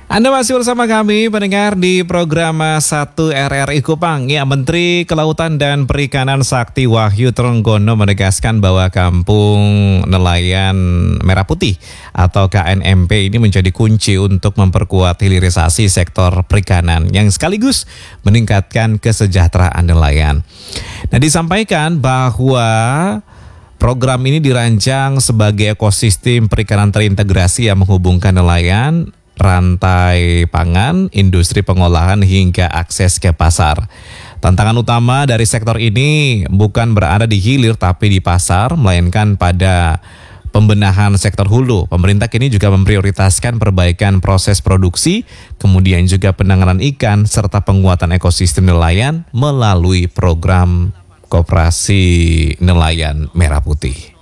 Anda masih bersama kami pendengar di program 1 RRI Kupang. Ya, Menteri Kelautan dan Perikanan Sakti Wahyu Trenggono menegaskan bahwa Kampung Nelayan Merah Putih atau KNMP ini menjadi kunci untuk memperkuat hilirisasi sektor perikanan yang sekaligus meningkatkan kesejahteraan nelayan. Nah, disampaikan bahwa program ini dirancang sebagai ekosistem perikanan terintegrasi yang menghubungkan nelayan, rantai pangan, industri pengolahan hingga akses ke pasar. Tantangan utama dari sektor ini bukan berada di hilir tapi di pasar, melainkan pada pembenahan sektor hulu. Pemerintah kini juga memprioritaskan perbaikan proses produksi, kemudian juga penanganan ikan, serta penguatan ekosistem nelayan melalui program Koperasi Nelayan Merah Putih.